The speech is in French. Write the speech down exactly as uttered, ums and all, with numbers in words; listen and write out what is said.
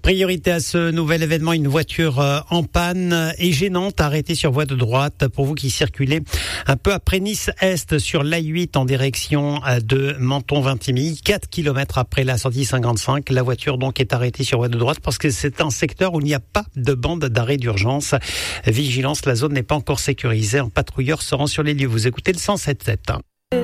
Priorité à ce nouvel événement, une voiture en panne et gênante arrêtée sur voie de droite. Pour vous qui circulez un peu après Nice-Est sur l'A huit en direction de Menton-Vintimille, quatre kilomètres après la sortie cinquante-cinq, la voiture donc est arrêtée sur voie de droite parce que c'est un secteur où il n'y a pas de bande d'arrêt d'urgence. Vigilance, la zone n'est pas encore sécurisée. Un patrouilleur se rend sur les lieux. Vous écoutez le cent sept sept.